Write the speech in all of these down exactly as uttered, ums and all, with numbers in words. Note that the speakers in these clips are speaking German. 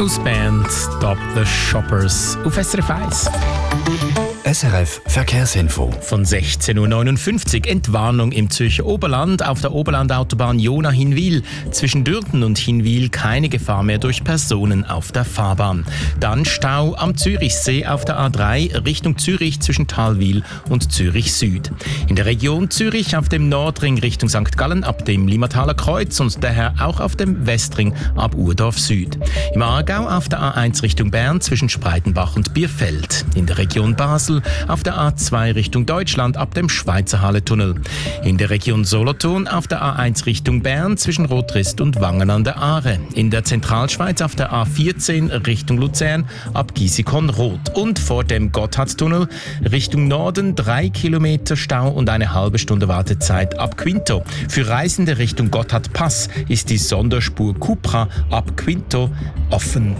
Aus Band Stop the Shoppers auf S R F eins. S R F Verkehrsinfo. Von sechzehn Uhr neunundfünfzig Entwarnung im Zürcher Oberland auf der Oberlandautobahn Jona-Hinwil. Zwischen Dürten und Hinwil keine Gefahr mehr durch Personen auf der Fahrbahn. Dann Stau am Zürichsee auf der A drei Richtung Zürich zwischen Thalwil und Zürich Süd. In der Region Zürich auf dem Nordring Richtung Sankt Gallen ab dem Limmataler Kreuz und daher auch auf dem Westring ab Urdorf Süd. Im Aargau auf der A eins Richtung Bern zwischen Spreitenbach und Bierfeld. In der Region Basel auf der A zwei Richtung Deutschland ab dem Schweizer Halletunnel. In der Region Solothurn auf der A eins Richtung Bern zwischen Rotrist und Wangen an der Aare. In der Zentralschweiz auf der A vierzehn Richtung Luzern ab Giesikon-Rot. Und vor dem Gotthardtunnel Richtung Norden drei Kilometer Stau und eine halbe Stunde Wartezeit ab Quinto. Für Reisende Richtung Gotthardpass ist die Sonderspur Cupra ab Quinto offen.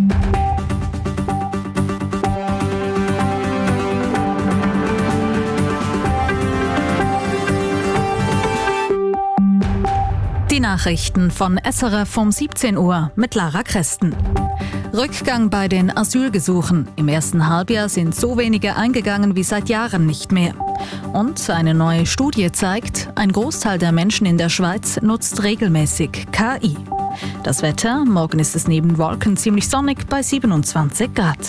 Die Nachrichten von S R F um siebzehn Uhr mit Lara Kresten. Rückgang bei den Asylgesuchen. Im ersten Halbjahr sind so wenige eingegangen wie seit Jahren nicht mehr. Und eine neue Studie zeigt, ein Großteil der Menschen in der Schweiz nutzt regelmäßig K I. Das Wetter, morgen ist es neben Wolken ziemlich sonnig bei siebenundzwanzig Grad.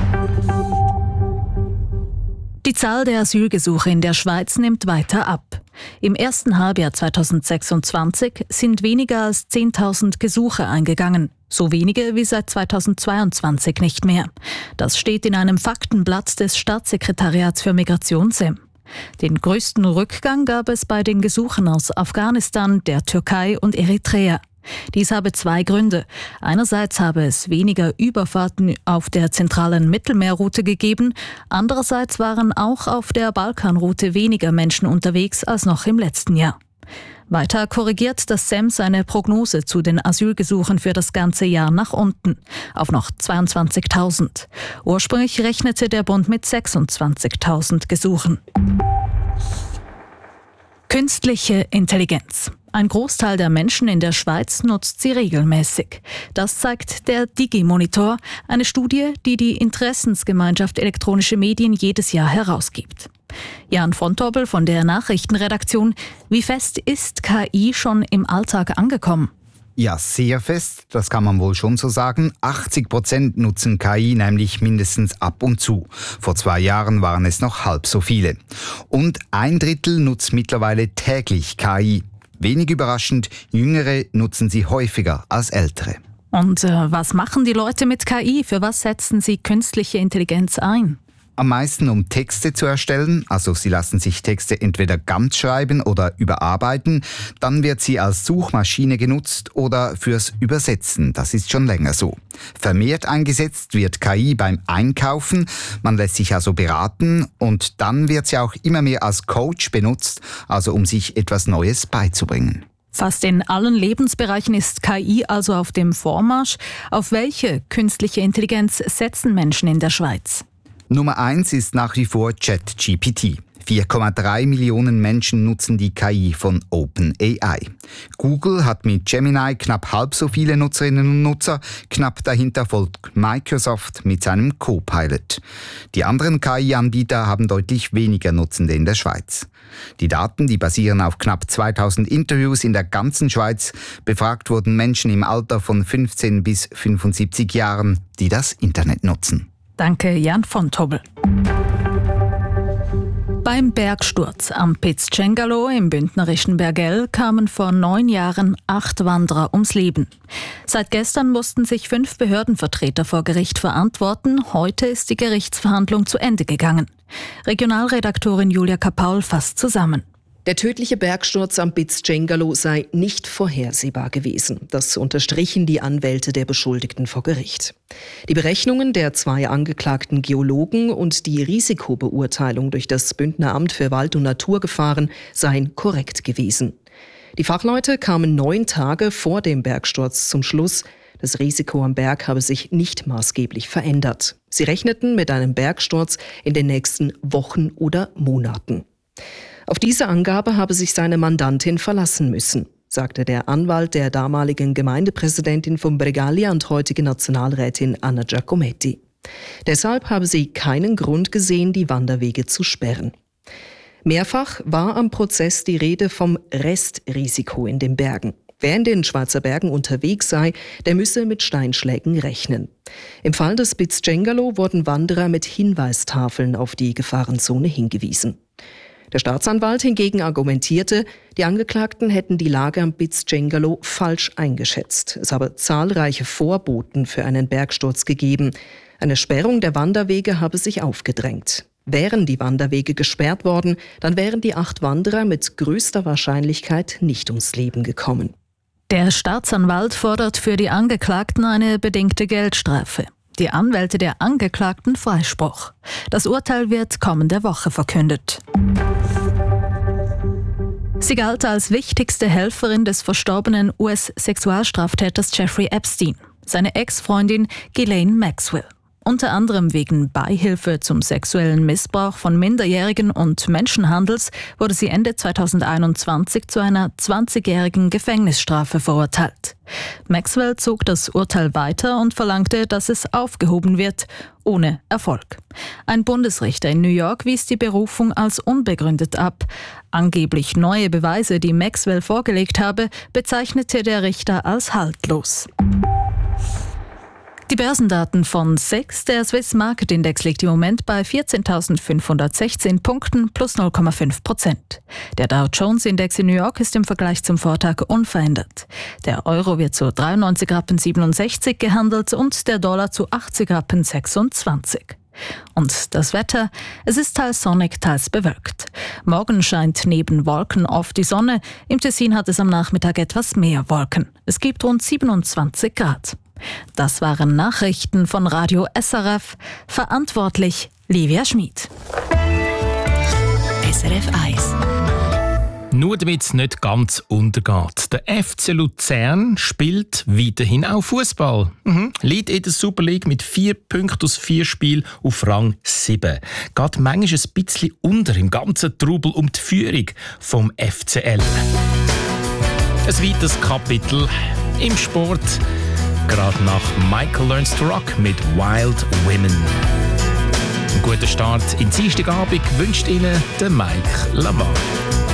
Die Zahl der Asylgesuche in der Schweiz nimmt weiter ab. Im ersten Halbjahr zweitausendsechsundzwanzig sind weniger als zehntausend Gesuche eingegangen. So wenige wie seit zweitausendzweiundzwanzig nicht mehr. Das steht in einem Faktenblatt des Staatssekretariats für Migration S E M. Den größten Rückgang gab es bei den Gesuchen aus Afghanistan, der Türkei und Eritrea. Dies habe zwei Gründe. Einerseits habe es weniger Überfahrten auf der zentralen Mittelmeerroute gegeben, andererseits waren auch auf der Balkanroute weniger Menschen unterwegs als noch im letzten Jahr. Weiter korrigiert das S E M seine Prognose zu den Asylgesuchen für das ganze Jahr nach unten, auf noch zweiundzwanzigtausend. Ursprünglich rechnete der Bund mit sechsundzwanzigtausend Gesuchen. Künstliche Intelligenz. Ein Großteil der Menschen in der Schweiz nutzt sie regelmäßig. Das zeigt der Digimonitor, eine Studie, die die Interessensgemeinschaft Elektronische Medien jedes Jahr herausgibt. Jan von Tobel von der Nachrichtenredaktion. Wie fest ist K I schon im Alltag angekommen? Ja, sehr fest, das kann man wohl schon so sagen. achtzig Prozent nutzen K I nämlich mindestens ab und zu. Vor zwei Jahren waren es noch halb so viele. Und ein Drittel nutzt mittlerweile täglich K I. Wenig überraschend, Jüngere nutzen sie häufiger als Ältere. Und äh, was machen die Leute mit K I? Für was setzen sie künstliche Intelligenz ein? Am meisten, um Texte zu erstellen, also sie lassen sich Texte entweder ganz schreiben oder überarbeiten, dann wird sie als Suchmaschine genutzt oder fürs Übersetzen, das ist schon länger so. Vermehrt eingesetzt wird K I beim Einkaufen, man lässt sich also beraten und dann wird sie auch immer mehr als Coach benutzt, also um sich etwas Neues beizubringen. Fast in allen Lebensbereichen ist K I also auf dem Vormarsch. Auf welche künstliche Intelligenz setzen Menschen in der Schweiz? Nummer eins ist nach wie vor ChatGPT. vier Komma drei Millionen Menschen nutzen die K I von OpenAI. Google hat mit Gemini knapp halb so viele Nutzerinnen und Nutzer, knapp dahinter folgt Microsoft mit seinem Copilot. Die anderen K I-Anbieter haben deutlich weniger Nutzende in der Schweiz. Die Daten, die basieren auf knapp zweitausend Interviews in der ganzen Schweiz. Befragt wurden Menschen im Alter von fünfzehn bis fünfundsiebzig Jahren, die das Internet nutzen. Danke, Jan von Tobel. Beim Bergsturz am Piz Cengalo im bündnerischen Bergell kamen vor neun Jahren acht Wanderer ums Leben. Seit gestern mussten sich fünf Behördenvertreter vor Gericht verantworten. Heute ist die Gerichtsverhandlung zu Ende gegangen. Regionalredaktorin Julia Kapaul fasst zusammen. Der tödliche Bergsturz am Piz Cengalo sei nicht vorhersehbar gewesen. Das unterstrichen die Anwälte der Beschuldigten vor Gericht. Die Berechnungen der zwei angeklagten Geologen und die Risikobeurteilung durch das Bündner Amt für Wald- und Naturgefahren seien korrekt gewesen. Die Fachleute kamen neun Tage vor dem Bergsturz zum Schluss, das Risiko am Berg habe sich nicht maßgeblich verändert. Sie rechneten mit einem Bergsturz in den nächsten Wochen oder Monaten. Auf diese Angabe habe sich seine Mandantin verlassen müssen. sagte der Anwalt der damaligen Gemeindepräsidentin von Bregalia und heutige Nationalrätin Anna Giacometti. Deshalb habe sie keinen Grund gesehen, die Wanderwege zu sperren. Mehrfach war am Prozess die Rede vom Restrisiko in den Bergen. Wer in den Schweizer Bergen unterwegs sei, der müsse mit Steinschlägen rechnen. Im Fall des Spitz-Cengalo wurden Wanderer mit Hinweistafeln auf die Gefahrenzone hingewiesen. Der Staatsanwalt hingegen argumentierte, die Angeklagten hätten die Lage am Spitz-Cengalo falsch eingeschätzt. Es habe zahlreiche Vorboten für einen Bergsturz gegeben. Eine Sperrung der Wanderwege habe sich aufgedrängt. Wären die Wanderwege gesperrt worden, dann wären die acht Wanderer mit größter Wahrscheinlichkeit nicht ums Leben gekommen. Der Staatsanwalt fordert für die Angeklagten eine bedingte Geldstrafe. Die Anwälte der Angeklagten Freispruch. Das Urteil wird kommende Woche verkündet. Sie galt als wichtigste Helferin des verstorbenen U S-Sexualstraftäters Jeffrey Epstein, seine Ex-Freundin Ghislaine Maxwell. Unter anderem wegen Beihilfe zum sexuellen Missbrauch von Minderjährigen und Menschenhandels wurde sie Ende zweitausendeinundzwanzig zu einer zwanzigjährigen Gefängnisstrafe verurteilt. Maxwell zog das Urteil weiter und verlangte, dass es aufgehoben wird, ohne Erfolg. Ein Bundesrichter in New York wies die Berufung als unbegründet ab. Angeblich neue Beweise, die Maxwell vorgelegt habe, bezeichnete der Richter als haltlos. Die Börsendaten von S E X, der Swiss Market Index, liegt im Moment bei vierzehntausendfünfhundertsechzehn Punkten plus null Komma fünf Prozent. Der Dow Jones Index in New York ist im Vergleich zum Vortag unverändert. Der Euro wird zu dreiundneunzig Rappen siebenundsechzig gehandelt und der Dollar zu achtzig Rappen sechsundzwanzig. Und das Wetter? Es ist teils sonnig, teils bewölkt. Morgen scheint neben Wolken oft die Sonne. Im Tessin hat es am Nachmittag etwas mehr Wolken. Es gibt rund siebenundzwanzig Grad. Das waren Nachrichten von Radio S R F. Verantwortlich Livia Schmid. S R F eins. Nur damit es nicht ganz untergeht. Der F C Luzern spielt weiterhin auch Fußball. Mhm. Liegt in der Super League mit vier Punkten aus vier Spielen auf Rang sieben. Geht manchmal ein bisschen unter im ganzen Trubel um die Führung vom F C L. Ein weiteres Kapitel im Sport. Gerade nach Michael Learns to Rock mit Wild Women. Einen guten Start in den Dienstagabend wünscht Ihnen der Mike Lamar.